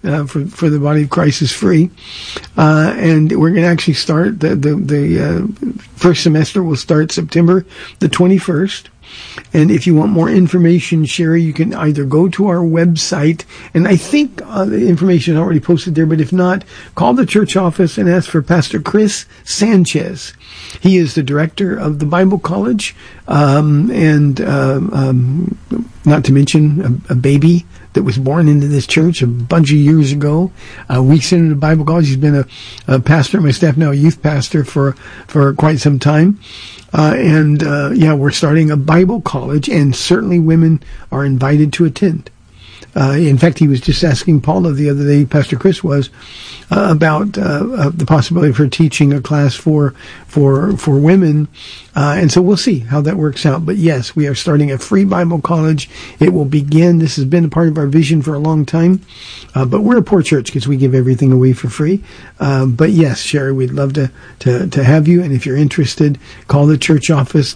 for the body of Christ is free. And we're going to actually start the first semester will start September the 21st. And if you want more information, Sherry, you can either go to our website, and I think the information is already posted there, but if not, call the church office and ask for Pastor Chris Sanchez. He is the director of the Bible College, and not to mention a baby that was born into this church a bunch of years ago. We sent him to Bible College. He's been a pastor, my staff now a youth pastor for quite some time. We're starting a Bible college, and certainly women are invited to attend. In fact, he was just asking Paula the other day, Pastor Chris was, about the possibility of her teaching a class for women. And so we'll see how that works out. But yes, we are starting a free Bible college. It will begin. This has been a part of our vision for a long time. But we're a poor church because we give everything away for free. But yes, Sherry, we'd love to have you. And if you're interested, call the church office,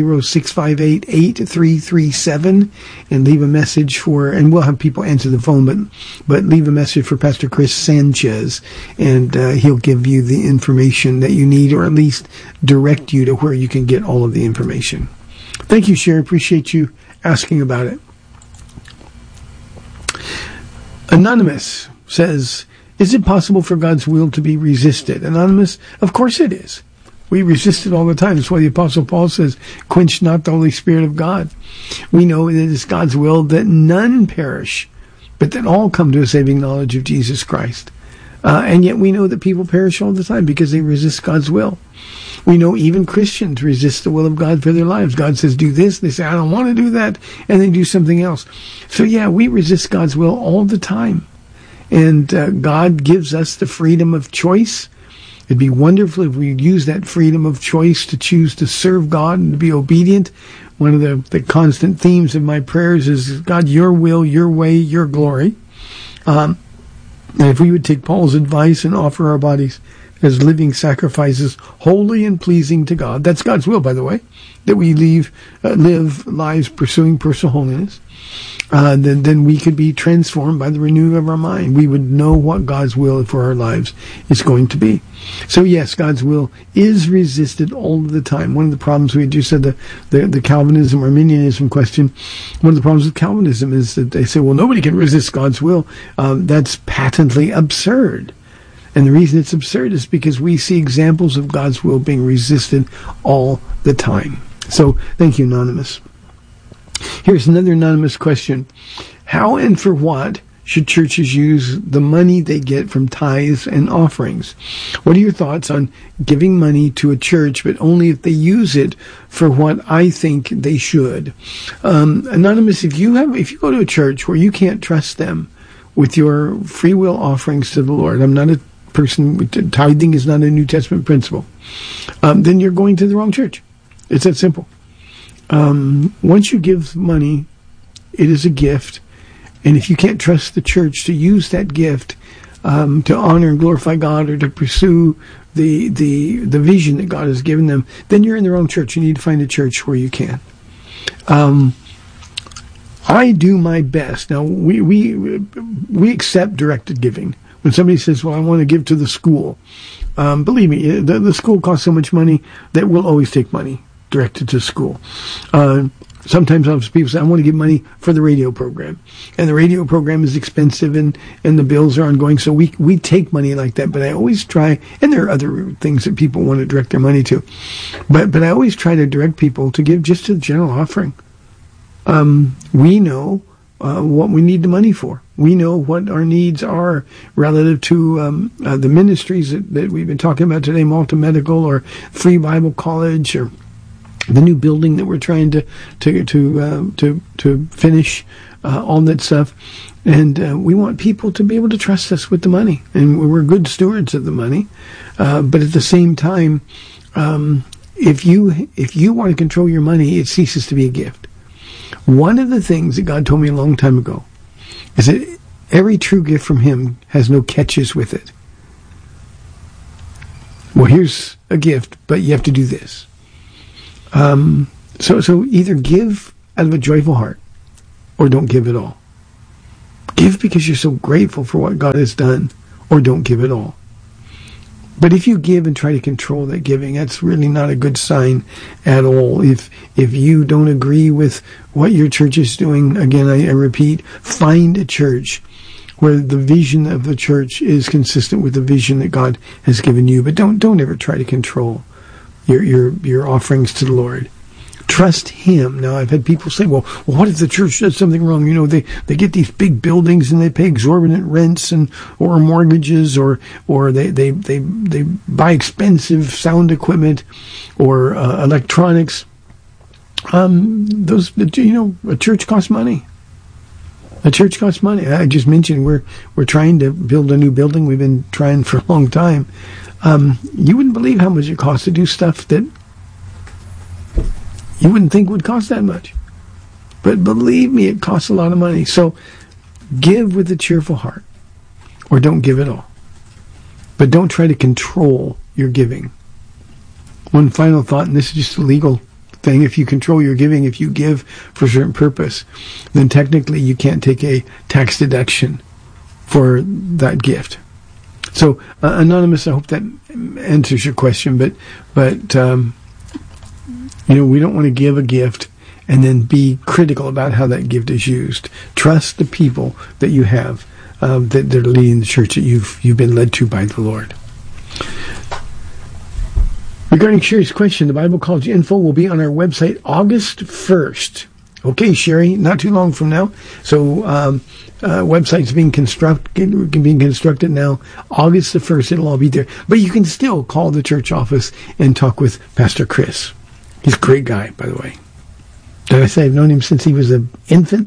210-658-8337, and leave a message and we'll have people answer the phone, but leave a message for Pastor Chris Sanchez, and he'll give you the information that you need, or at least direct you to where you can get all of the information. Thank you, Sherry. Appreciate you asking about it. Anonymous says, is it possible for God's will to be resisted? Anonymous, of course it is. We resist it all the time. That's why the Apostle Paul says, quench not the Holy Spirit of God. We know that it's God's will that none perish, but that all come to a saving knowledge of Jesus Christ. And yet we know that people perish all the time because they resist God's will. We know even Christians resist the will of God for their lives. God says, do this. They say, I don't want to do that. And they do something else. So yeah, we resist God's will all the time. And God gives us the freedom of choice. It'd be wonderful if we'd use that freedom of choice to choose to serve God and to be obedient. One of the constant themes of my prayers is, God, your will, your way, your glory. And if we would take Paul's advice and offer our bodies as living sacrifices, holy and pleasing to God. That's God's will, by the way, that we live lives pursuing personal holiness. Then we could be transformed by the renewing of our mind. We would know what God's will for our lives is going to be. So yes, God's will is resisted all the time. One of the problems, we just said the Calvinism, Arminianism question, one of the problems with Calvinism is that they say, well, nobody can resist God's will. That's patently absurd. And the reason it's absurd is because we see examples of God's will being resisted all the time. So thank you, Anonymous. Here's another anonymous question. How and for what should churches use the money they get from tithes and offerings? What are your thoughts on giving money to a church, but only if they use it for what I think they should? Anonymous, if you go to a church where you can't trust them with your free will offerings to the Lord, I'm not a person, tithing is not a New Testament principle, then you're going to the wrong church. It's that simple. Once you give money, it is a gift, and if you can't trust the church to use that gift to honor and glorify God, or to pursue the vision that God has given them, then you're in the wrong church. You need to find a church where you can. I do my best. Now we accept directed giving. When somebody says, well, I want to give to the school, believe me, the school costs so much money that we'll always take money directed to school. Sometimes people say, I want to give money for the radio program. And the radio program is expensive, and the bills are ongoing. So we take money like that. But I always try, and there are other things that people want to direct their money to. But I always try to direct people to give just to the general offering. We know what we need the money for. We know what our needs are relative to the ministries that we've been talking about today, Malta Medical or Free Bible College, or the new building that we're trying to finish, all that stuff. And we want people to be able to trust us with the money, and we're good stewards of the money. But at the same time, if you want to control your money, it ceases to be a gift. One of the things that God told me a long time ago is that every true gift from Him has no catches with it. Well, here's a gift, but you have to do this. So either give out of a joyful heart, or don't give at all. Give because you're so grateful for what God has done, or don't give at all. But if you give and try to control that giving, that's really not a good sign at all. If you don't agree with what your church is doing, again, I repeat, find a church where the vision of the church is consistent with the vision that God has given you. But don't ever try to control your offerings to the Lord. Trust Him. Now, I've had people say, well, what if the church does something wrong? They get these big buildings and they pay exorbitant rents or mortgages, or they buy expensive sound equipment or electronics. A church costs money. A church costs money. I just mentioned we're trying to build a new building. We've been trying for a long time. You wouldn't believe how much it costs to do stuff that you wouldn't think would cost that much. But believe me, it costs a lot of money. So give with a cheerful heart, or don't give at all. But don't try to control your giving. One final thought, and this is just a legal thing. If you control your giving, if you give for a certain purpose, then technically you can't take a tax deduction for that gift. So, Anonymous, I hope that answers your question, but we don't want to give a gift and then be critical about how that gift is used. Trust the people that you have that are leading the church that you've been led to by the Lord. Regarding Sherry's question, the Bible College info will be on our website August 1st. Okay, Sherry, not too long from now. So, website's being constructed now. August the 1st, it'll all be there. But you can still call the church office and talk with Pastor Chris. He's a great guy, by the way. Did I say I've known him since he was an infant?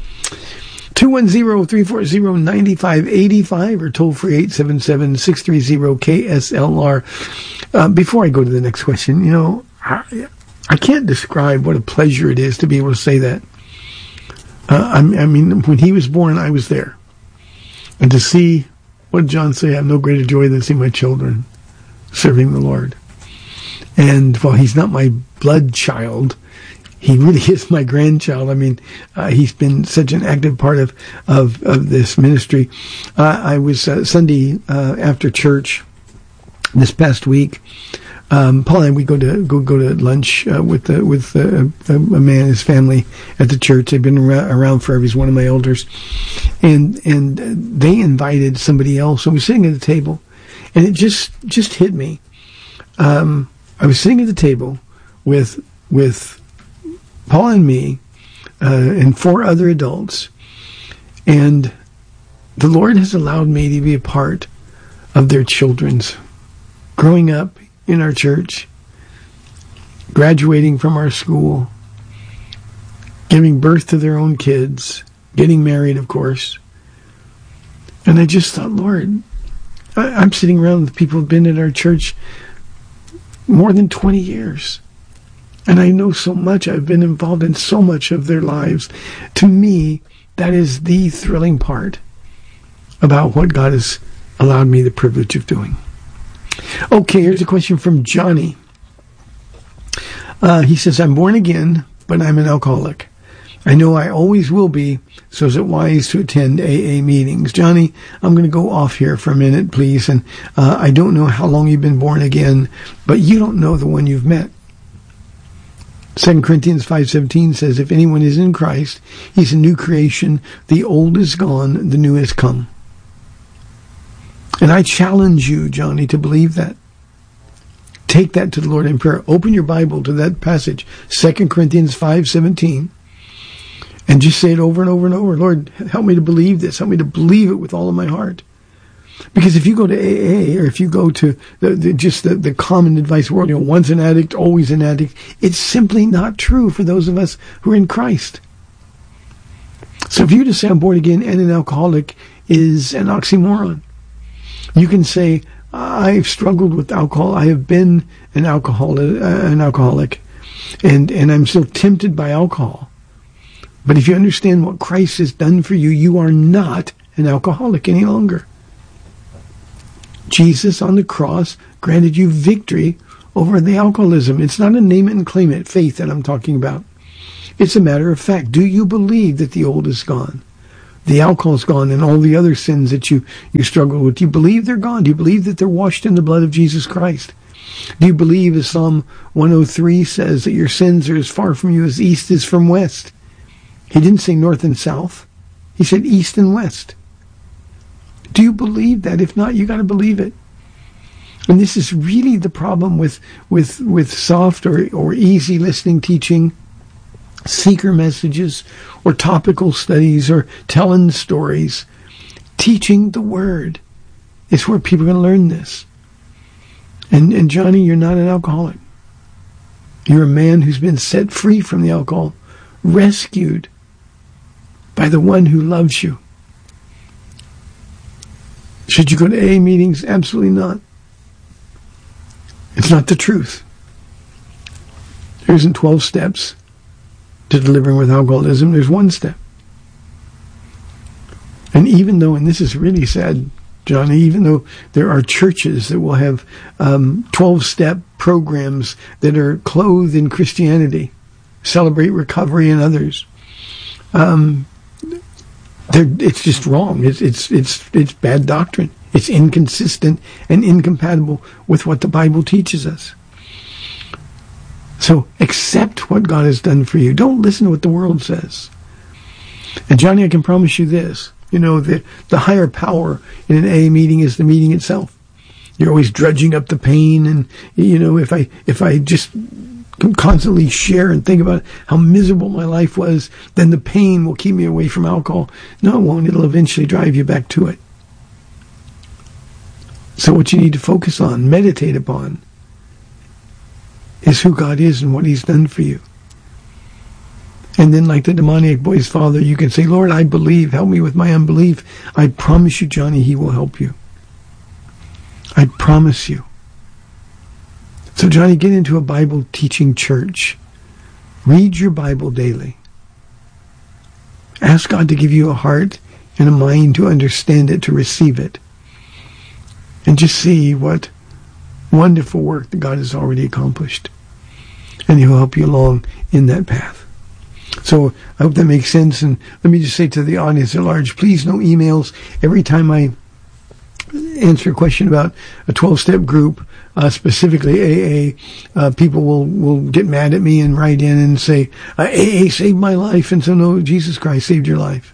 210-340-9585 or toll free 877-630-KSLR. Before I go to the next question, I can't describe what a pleasure it is to be able to say that. I mean, when he was born, I was there. And to see, what did John say? I have no greater joy than to see my children serving the Lord. And while he's not my blood child, he really is my grandchild. I mean, he's been such an active part of this ministry. I was Sunday after church this past week. Paul and we go to lunch with a man and his family at the church. They've been around forever. He's one of my elders, and they invited somebody else. So we were sitting at the table, and it just hit me. I was sitting at the table with Paul and me and 4 other adults, and the Lord has allowed me to be a part of their children's growing up in our church, graduating from our school, giving birth to their own kids, getting married, of course. And I just thought, Lord, I'm sitting around with people who've been in our church more than 20 years. And I know so much. I've been involved in so much of their lives. To me, that is the thrilling part about what God has allowed me the privilege of doing. Okay, here's a question from Johnny. He says, I'm born again, but I'm an alcoholic. I know I always will be, so is it wise to attend AA meetings? Johnny, I'm going to go off here for a minute, please. And I don't know how long you've been born again, but you don't know the one you've met. 2 Corinthians 5:17 says, if anyone is in Christ, he's a new creation. The old is gone, the new has come. And I challenge you, Johnny, to believe that. Take that to the Lord in prayer. Open your Bible to that passage, 2 Corinthians 5:17, and just say it over and over and over. Lord, help me to believe this. Help me to believe it with all of my heart. Because if you go to AA, or if you go to the common advice world, once an addict, always an addict, it's simply not true for those of us who are in Christ. So if you just say I'm born again and an alcoholic is an oxymoron. You can say, I've struggled with alcohol. I have been an alcoholic, and I'm still tempted by alcohol. But if you understand what Christ has done for you, you are not an alcoholic any longer. Jesus on the cross granted you victory over the alcoholism. It's not a name it and claim it faith that I'm talking about. It's a matter of fact. Do you believe that the old is gone? the alcohol's gone and all the other sins that you struggle with, do you believe they're gone? Do you believe that they're washed in the blood of Jesus Christ? Do you believe, as Psalm 103 says, that your sins are as far from you as east is from west? He didn't say north and south. He said east and west. Do you believe that? If not, you got to believe it. And this is really the problem with soft or easy listening teaching, seeker messages, or topical studies, or telling stories. Teaching the Word is where people are going to learn this. And Johnny, you're not an alcoholic. You're a man who's been set free from the alcohol, rescued by the one who loves you. Should you go to AA meetings? Absolutely not. It's not the truth. There isn't 12 steps to delivering with alcoholism. There's one step. And even though, and this is really sad, Johnny, even though there are churches that will have 12-step programs that are clothed in Christianity, Celebrate Recovery and others, it's just wrong. It's bad doctrine. It's inconsistent and incompatible with what the Bible teaches us. So accept what God has done for you. Don't listen to what the world says. And Johnny, I can promise you this. You know, the higher power in an AA meeting is the meeting itself. You're always drudging up the pain, and you know, if I just constantly share and think about how miserable my life was, then the pain will keep me away from alcohol. No, it won't. It'll eventually drive you back to it. So what you need to focus on, meditate upon, is who God is and what He's done for you. And then, like the demoniac boy's father, you can say, Lord, I believe. Help me with my unbelief. I promise you, Johnny, He will help you. I promise you. So, Johnny, get into a Bible teaching church. Read your Bible daily. Ask God to give you a heart and a mind to understand it, to receive it. And just see what wonderful work that God has already accomplished. And He'll help you along in that path. So I hope that makes sense. And let me just say to the audience at large, please no emails. Every time I answer a question about a 12-step group, specifically AA, people will get mad at me and write in and say, AA saved my life. And so no, Jesus Christ saved your life.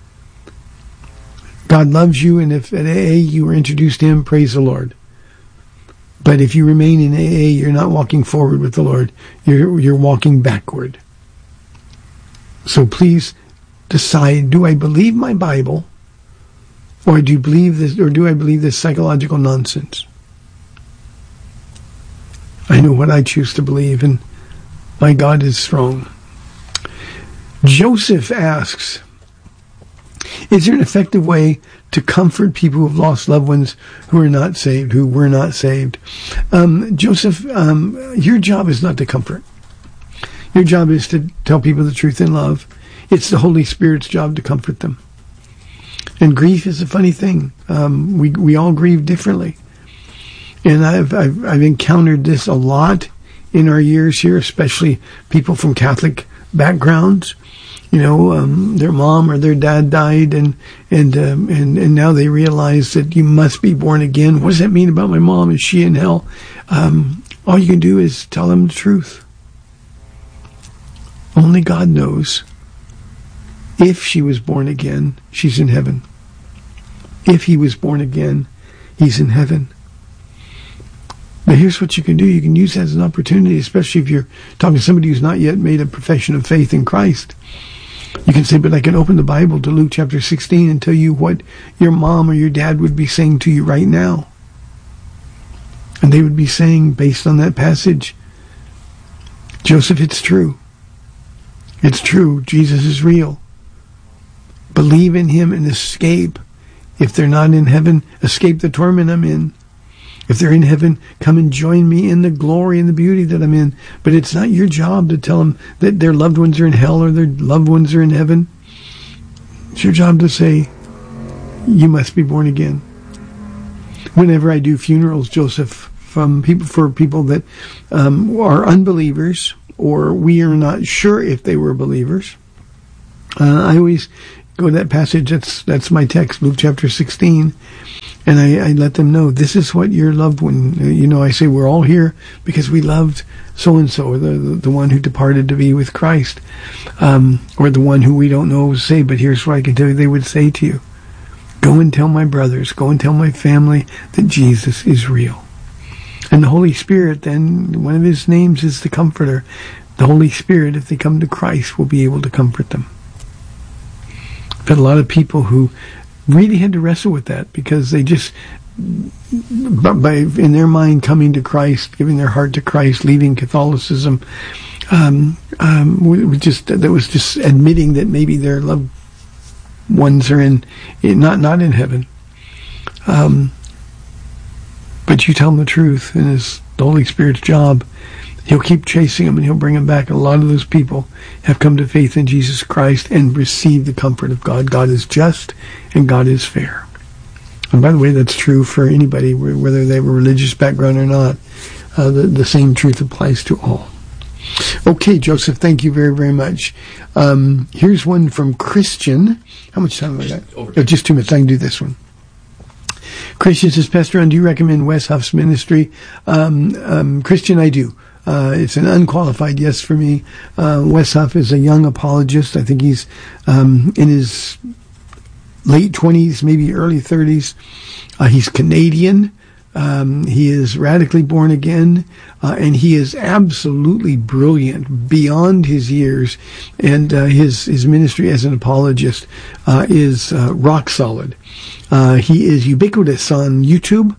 God loves you, and if at AA you were introduced to Him, praise the Lord. But if you remain in AA, you're not walking forward with the Lord. You're walking backward. So please decide, do I believe my Bible, or do I believe this psychological nonsense? I know what I choose to believe, and my God is strong. Joseph asks, is there an effective way to comfort people who have lost loved ones who were not saved? Joseph, your job is not to comfort. Your job is to tell people the truth in love. It's the Holy Spirit's job to comfort them. And grief is a funny thing. We all grieve differently. And I've encountered this a lot in our years here, especially people from Catholic backgrounds. You know, their mom or their dad died, and now they realize that you must be born again. What does that mean about my mom? Is she in hell? All you can do is tell them the truth. Only God knows. If she was born again, she's in heaven. If he was born again, he's in heaven. But here's what you can do. You can use that as an opportunity, especially if you're talking to somebody who's not yet made a profession of faith in Christ. You can say, but I can open the Bible to Luke chapter 16 and tell you what your mom or your dad would be saying to you right now. And they would be saying, based on that passage, Joseph, it's true. It's true. Jesus is real. Believe in him and escape. If they're not in heaven, escape the torment I'm in. If they're in heaven, come and join me in the glory and the beauty that I'm in. But it's not your job to tell them that their loved ones are in hell or their loved ones are in heaven. It's your job to say, you must be born again. Whenever I do funerals, Joseph, for people that are unbelievers, or we are not sure if they were believers, I always go to that passage. That's my text, Luke chapter 16. And I let them know, this is what your loved one, I say we're all here because we loved so-and-so, or the one who departed to be with Christ, or the one who we don't know say, but here's what I can tell you they would say to you. Go and tell my brothers, go and tell my family that Jesus is real. And the Holy Spirit, then, one of his names is the Comforter. The Holy Spirit, if they come to Christ, will be able to comfort them. I've had a lot of people who really had to wrestle with that because they just, by in their mind coming to Christ, giving their heart to Christ, leaving Catholicism, that was just admitting that maybe their loved ones are not in heaven. But you tell them the truth, and it's the Holy Spirit's job. He'll keep chasing them, and he'll bring them back. A lot of those people have come to faith in Jesus Christ and received the comfort of God. God is just, and God is fair. And by the way, that's true for anybody, whether they have a religious background or not. The same truth applies to all. Okay, Joseph, thank you very, very much. Here's one from Christian. How much time have I got? Just 2 minutes. I can do this one. Christian says, Pastor Ron, do you recommend Wes Huff's ministry? Christian, I do. It's an unqualified yes for me. Wes Huff is a young apologist. I think he's in his late 20s, maybe early 30s. He's Canadian. He is radically born again, and he is absolutely brilliant beyond his years. And his ministry as an apologist is rock solid. He is ubiquitous on YouTube.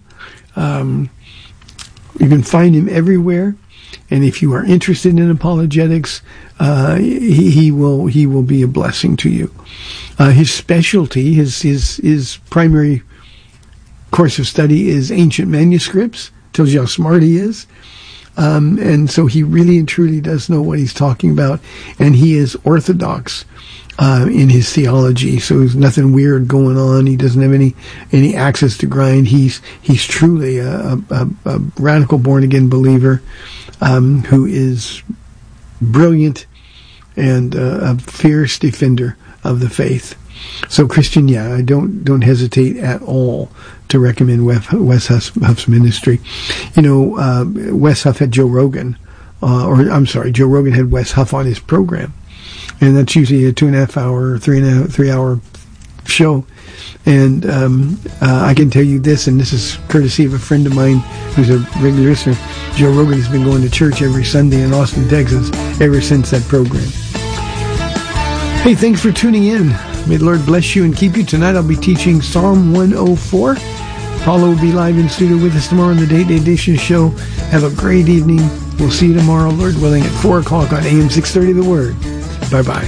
You can find him everywhere. And if you are interested in apologetics, he will be a blessing to you. His specialty, his primary course of study is ancient manuscripts. Tells you how smart he is. And so he really and truly does know what he's talking about. And he is orthodox in his theology. So there's nothing weird going on. He doesn't have any access to grind. He's truly a radical born-again believer who is brilliant and a fierce defender of the faith. So Christian, yeah, I don't hesitate at all to recommend Wes Huff's ministry. Wes Huff had Joe Rogan, Joe Rogan had Wes Huff on his program, and that's usually a 2.5 hour, 3 hour show. And I can tell you this, and this is courtesy of a friend of mine who's a regular listener. Joe Rogan has been going to church every Sunday in Austin, Texas, ever since that program. Hey, thanks for tuning in. May the Lord bless you and keep you. Tonight I'll be teaching Psalm 104. Paula will be live in studio with us tomorrow on the Day Edition show. Have a great evening. We'll see you tomorrow, Lord willing, at 4 o'clock on AM 630 The Word. Bye-bye.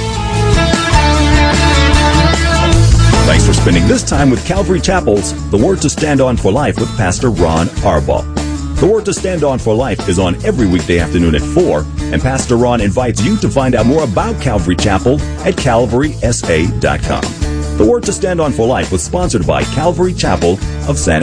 Thanks for spending this time with Calvary Chapel's The Word to Stand On for Life with Pastor Ron Arbaugh. The Word to Stand On for Life is on every weekday afternoon at 4, and Pastor Ron invites you to find out more about Calvary Chapel at calvarysa.com. The Word to Stand On for Life was sponsored by Calvary Chapel of San